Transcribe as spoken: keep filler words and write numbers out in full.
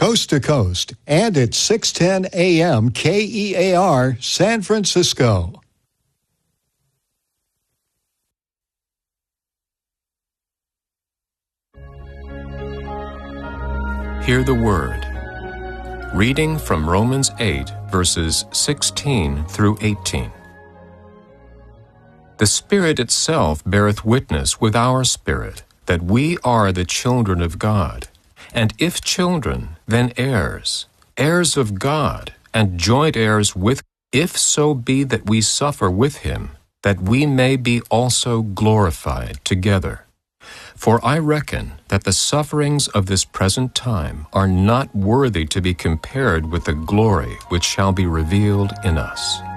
coast to coast, and at six ten A M K E A R, San Francisco. Hear the Word. Reading from Romans eight, verses sixteen through eighteen. The Spirit itself beareth witness with our spirit that we are the children of God, and if children, then heirs, heirs of God, and joint heirs with, if so be that we suffer with him, that we may be also glorified together. For I reckon that the sufferings of this present time are not worthy to be compared with the glory which shall be revealed in us.